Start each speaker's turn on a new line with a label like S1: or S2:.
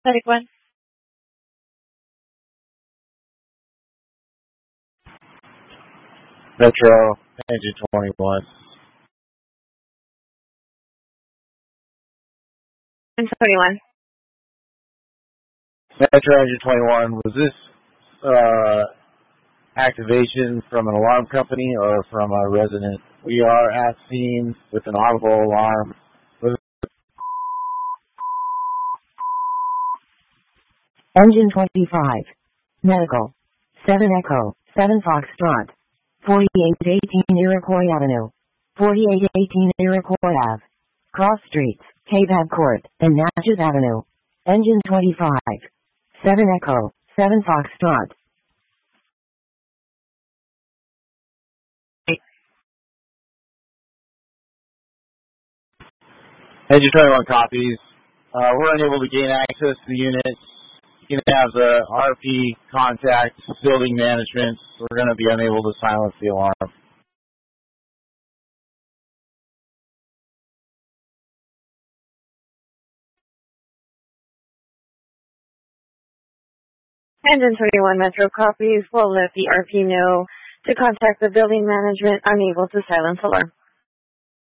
S1: 1.
S2: Metro, engine 21.
S1: And 21.
S2: Metro, engine 21. Was this activation from an alarm company or from a resident? We are at scene with an audible alarm.
S3: Engine 25. Medical. 7 Echo, 7 Foxtrot. 4818 Iroquois Avenue. 4818 Iroquois Ave. Cross Streets, Cabab Court, and Natchez Avenue. Engine 25. 7 Echo, 7 Foxtrot.
S2: Engine 21 copies. We're unable to gain access to the unit. You can have the RP contact building management. We're going to be unable to silence the alarm.
S1: Engine 21 Metro copies will let the RP know to contact the building management, unable to silence alarm.